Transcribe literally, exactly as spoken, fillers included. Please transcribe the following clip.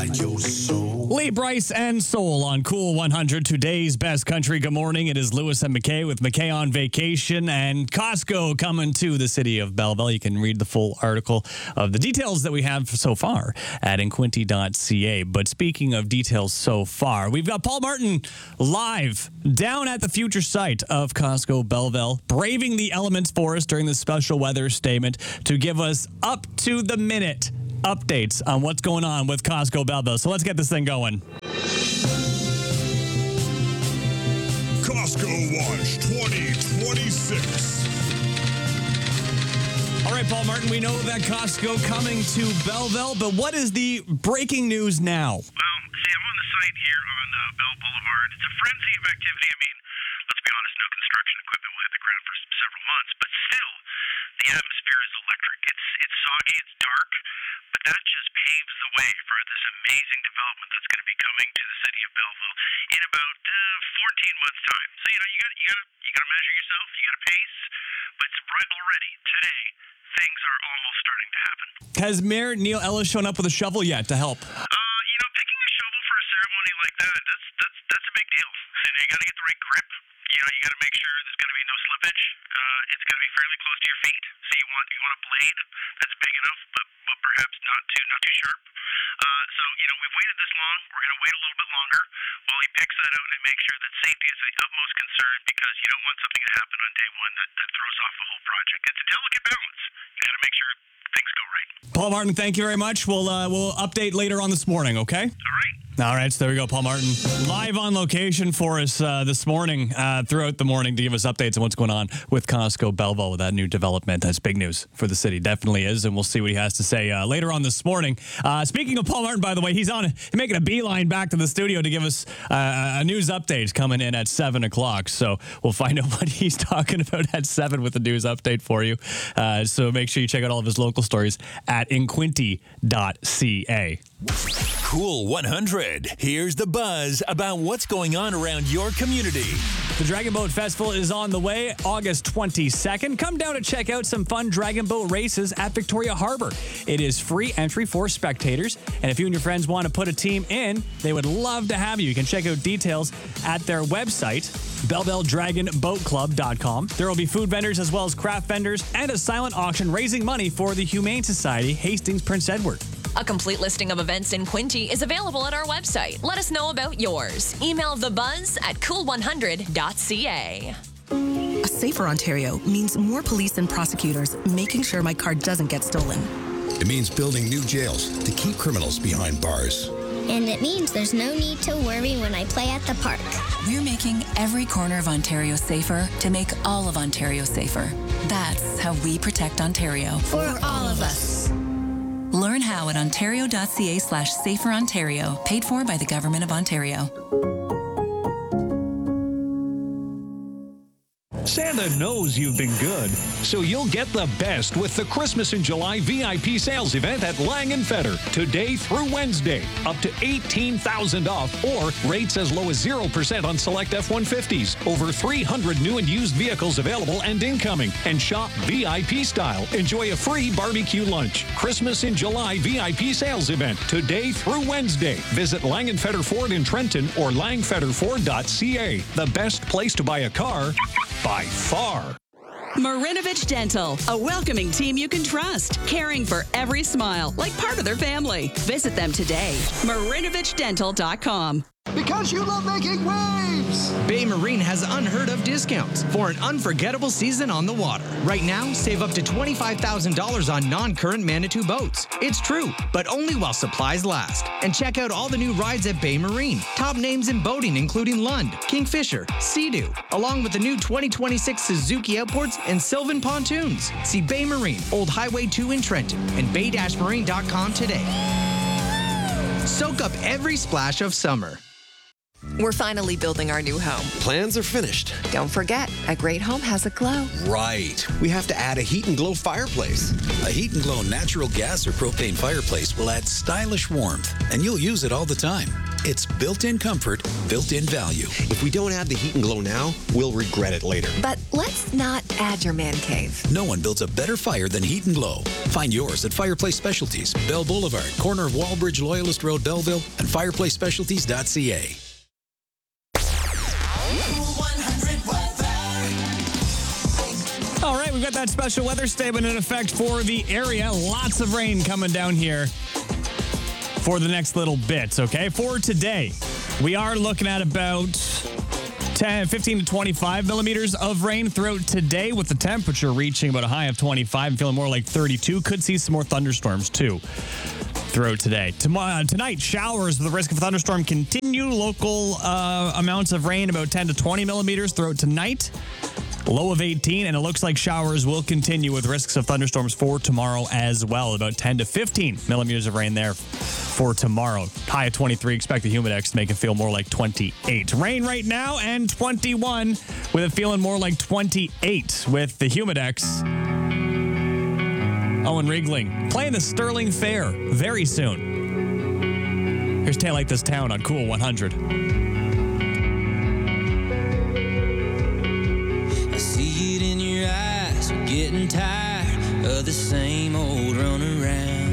inside your soul. Lee Bryce and Soul on Cool one hundred, today's best country. Good morning. It is Lewis and McKay with McKay on vacation and Costco coming to the city of Belleville. You can read the full article of the details that we have so far at inquinty dot c a. But speaking of details so far, we've got Paul Martin live down at the future site of Costco Belleville, braving the elements for us during this special weather statement to give us up to the minute updates on what's going on with Costco Belleville. So let's get this thing going. Costco Watch twenty twenty-six. All right, Paul Martin, we know that Costco coming to Belleville, but what is the breaking news now? Well, see, I'm on the site here on uh, Bell Boulevard. It's a frenzy of activity. I mean, let's be honest, no construction equipment will hit the ground for s- several months, but still, the atmosphere is electric. It's it's soggy, it's dark, but that just paves the way for this amazing development that's going to be coming to the city of Belleville in about uh, fourteen months' time. So you know, you got you got you got to measure yourself, you got to pace, but it's right already today. Things are almost starting to happen. Has Mayor Neil Ellis shown up with a shovel yet to help? Uh, you know, picking a shovel for a ceremony like that, that's that's that's a big deal. And you got to get the right grip. You know, you got to make sure there's going to be no slippage. Uh, it's going to be fairly close to your feet. So you want you want a blade that's big enough, but, but perhaps not too not too sharp. Uh, so you know, we've waited this long. We're going to wait a little bit longer while he picks that out and make sure that safety is the utmost concern, because you don't want something to happen on day one that, that throws off the whole project. It's a delicate balance. You got to make sure things go right. Paul Martin, thank you very much. We'll uh, we'll update later on this morning, okay? All right. All right, so there we go. Paul Martin live on location for us uh, this morning, uh, throughout the morning, to give us updates on what's going on with Costco Belleville with that new development. That's big news for the city. Definitely is, and we'll see what he has to say uh, later on this morning. Uh, speaking of Paul Martin, by the way, he's on he's making a beeline back to the studio to give us uh, a news update coming in at seven o'clock. So we'll find out what he's talking about at seven with the news update for you. Uh, so make sure you check out all of his local stories at inquinty dot c a. Cool one hundred. Here's the buzz about what's going on around your community. The Dragon Boat Festival is on the way, August twenty-second. Come down to check out some fun Dragon Boat races at Victoria Harbor. It is free entry for spectators, and if you and your friends want to put a team in, they would love to have you. You can check out details at their website, belleville dragon boat club dot com. There will be food vendors as well as craft vendors and a silent auction raising money for the Humane Society Hastings Prince Edward. A complete listing of events in Quinte is available at our website. Let us know about yours. Email thebuzz at cool one hundred dot c a. A safer Ontario means more police and prosecutors making sure my car doesn't get stolen. It means building new jails to keep criminals behind bars. And it means there's no need to worry when I play at the park. We're making every corner of Ontario safer to make all of Ontario safer. That's how we protect Ontario. For all of us. Learn how at ontario dot c a slash safer Ontario, paid for by the Government of Ontario. Santa knows you've been good, so you'll get the best with the Christmas in July V I P sales event at Lang and Feder. Today through Wednesday, up to eighteen thousand dollars off, or rates as low as zero percent on select F one fifties. Over three hundred new and used vehicles available and incoming. And shop V I P style. Enjoy a free barbecue lunch. Christmas in July V I P sales event. Today through Wednesday. Visit Lang and Feder Ford in Trenton or lang feder ford dot c a. The best place to buy a car by far. Marinovich Dental, a welcoming team you can trust, caring for every smile like part of their family. Visit them today. marinovich dental dot com. Because you love making waves! Bay Marine has unheard of discounts for an unforgettable season on the water. Right now, save up to twenty-five thousand dollars on non-current Manitou boats. It's true, but only while supplies last. And check out all the new rides at Bay Marine. Top names in boating including Lund, Kingfisher, Sea-Doo, along with the new twenty twenty-six Suzuki Outboards and Sylvan Pontoons. See Bay Marine, Old Highway two in Trenton, and bay dash marine dot com today. Soak up every splash of summer. We're finally building our new home. Plans are finished. Don't forget, a great home has a glow. Right. We have to add a Heat and Glow fireplace. A Heat and Glow natural gas or propane fireplace will add stylish warmth, and you'll use it all the time. It's built-in comfort, built-in value. If we don't add the Heat and Glow now, we'll regret it later. But let's not add your man cave. No one builds a better fire than Heat and Glow. Find yours at Fireplace Specialties, Bell Boulevard, corner of Wallbridge, Loyalist Road, Belleville, and fireplace specialties dot c a. All right, we've got that special weather statement in effect for the area. Lots of rain coming down here for the next little bit, okay? For today, we are looking at about ten, fifteen to twenty-five millimeters of rain throughout today, with the temperature reaching about a high of twenty-five and feeling more like thirty-two. Could see some more thunderstorms, too, throughout today. Tomorrow, tonight, showers with the risk of thunderstorm continue. Local uh, amounts of rain, about ten to twenty millimeters throughout tonight. Low of eighteen, and it looks like showers will continue with risks of thunderstorms for tomorrow as well. About ten to fifteen millimeters of rain there for tomorrow. High of twenty-three. Expect the humidex to make it feel more like twenty-eight. Rain right now and twenty-one, with it feeling more like twenty-eight with the humidex. Owen Riegling playing the Sterling Fair very soon. Here's Tail Like This Town on Cool one hundred. Getting tired of the same old run around.